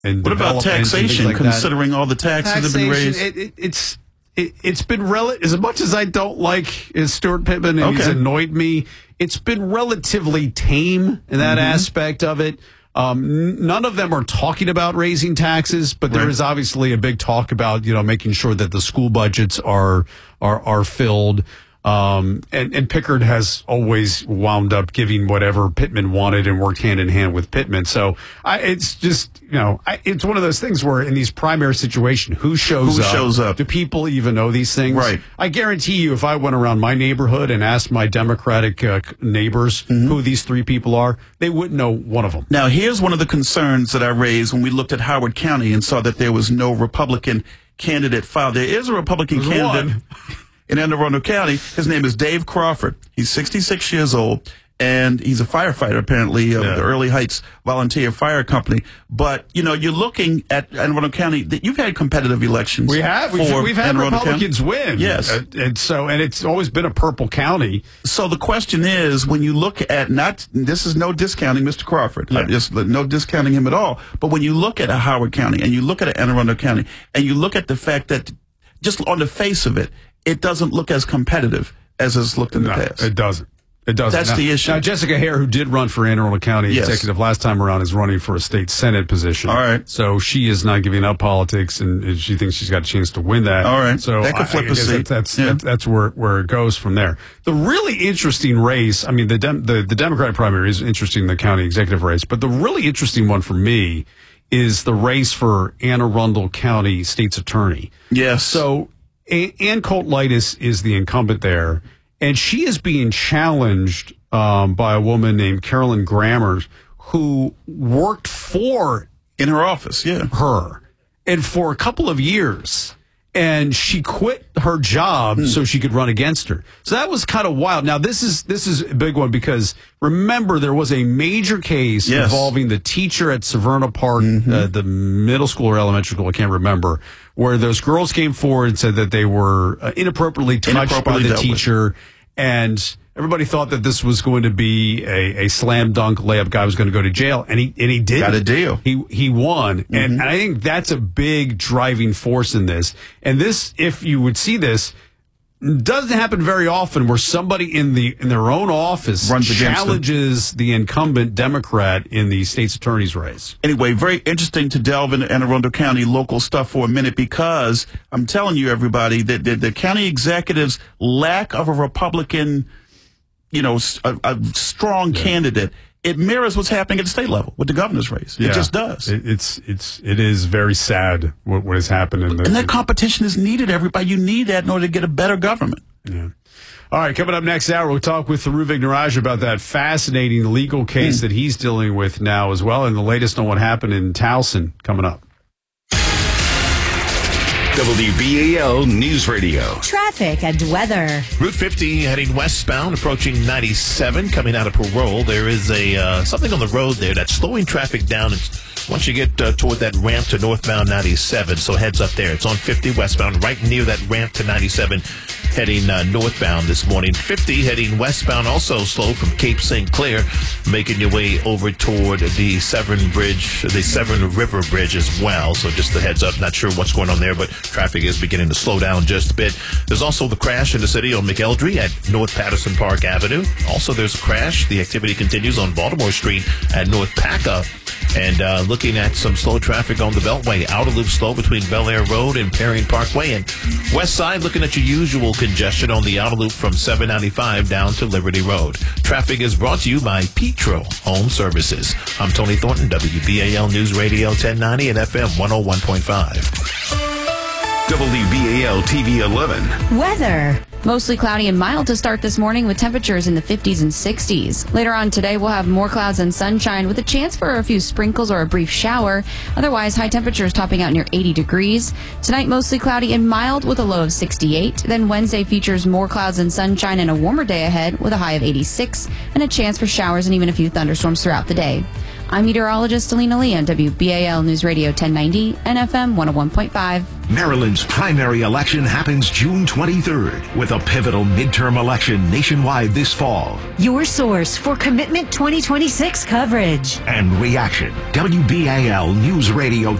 and what about taxation? Like considering all the taxes have been raised, it's been as much as I don't like is Stuart Pittman and he's annoyed me. It's been relatively tame in that aspect of it. None of them are talking about raising taxes, but there is obviously a big talk about, making sure that the school budgets are filled. And Pickard has always wound up giving whatever Pittman wanted and worked hand in hand with Pittman. So it's just, it's one of those things where in these primary situations, who shows up? Do people even know these things? Right. I guarantee you, if I went around my neighborhood and asked my Democratic neighbors who these three people are, they wouldn't know one of them. Now, here's one of the concerns that I raised when we looked at Howard County and saw that there was no Republican candidate filed. There is a Republican candidate in Anne Arundel County. His name is Dave Crawford. He's 66 years old, and he's a firefighter, apparently, of the Early Heights Volunteer Fire Company. But, you're looking at Anne Arundel County. You've had competitive elections. We have. We've had Republicans win. Yes. And it's always been a purple county. So the question is, when you look at, this is no discounting Mr. Crawford. Yeah. Just no discounting him at all. But when you look at a Howard County, and you look at Anne Arundel County, and you look at the fact that just on the face of it, it doesn't look as competitive as it's looked in the past. It doesn't. That's the issue. Now, Jessica Hare, who did run for Anne Arundel County executive last time around, is running for a state Senate position. All right. So she is not giving up politics, and she thinks she's got a chance to win that. All right. So that could flip a seat. That's where it goes from there. The really interesting race, the Democratic primary is interesting in the county executive race, but the really interesting one for me is the race for Anne Arundel County state's attorney. Yes. So Ann Colt-Litis is the incumbent there, and she is being challenged by a woman named Carolyn Grammer, who worked in her office, her, and for a couple of years. And she quit her job so she could run against her. So that was kind of wild. Now, this is a big one because, remember, there was a major case involving the teacher at Severna Park, the middle school or elementary school, I can't remember, where those girls came forward and said that they were inappropriately touched by the teacher. And everybody thought that this was going to be a slam dunk layup. Guy was going to go to jail, and he did. Got a deal. He won, and I think that's a big driving force in this. And this, if you would see this, doesn't happen very often, where somebody in their own office challenges the incumbent Democrat in the state's attorney's race. Anyway, very interesting to delve into Anne Arundel County local stuff for a minute, because I'm telling you, everybody, that the county executive's lack of a Republican, a strong candidate, it mirrors what's happening at the state level with the governor's race. It just does. It is very sad what has happened. And that competition is needed, everybody. You need that in order to get a better government. Yeah. All right, coming up next hour, we'll talk with Dhruv Ignoraj about that fascinating legal case that he's dealing with now as well, and the latest on what happened in Towson coming up. WBAL News Radio. Traffic and weather. Route 50 heading westbound, approaching 97, coming out of Parole. There is something on the road there that's slowing traffic down. Once you get toward that ramp to northbound 97, so heads up there. It's on 50 westbound, right near that ramp to 97, heading northbound this morning. 50 heading westbound, also slow from Cape St. Clair, making your way over toward the Severn River Bridge as well. So just a heads up, not sure what's going on there, but traffic is beginning to slow down just a bit. There's also the crash in the city on McElderry at North Patterson Park Avenue. Also, there's a crash. The activity continues on Baltimore Street at North Paca. And looking at some slow traffic on the Beltway. Outer loop slow between Bel Air Road and Perrine Parkway. And west side, looking at your usual congestion on the outer loop from 795 down to Liberty Road. Traffic is brought to you by Petro Home Services. I'm Tony Thornton, WBAL News Radio 1090 and FM 101.5. WBAL TV 11. Weather. Mostly cloudy and mild to start this morning with temperatures in the 50s and 60s. Later on today, we'll have more clouds and sunshine with a chance for a few sprinkles or a brief shower. Otherwise, high temperatures topping out near 80 degrees. Tonight, mostly cloudy and mild with a low of 68. Then Wednesday features more clouds and sunshine and a warmer day ahead with a high of 86 and a chance for showers and even a few thunderstorms throughout the day. I'm meteorologist Alina Lee on WBAL News Radio 1090 and FM 101.5. Maryland's primary election happens June 23rd with a pivotal midterm election nationwide this fall. Your source for Commitment 2026 coverage And reaction. WBAL News Radio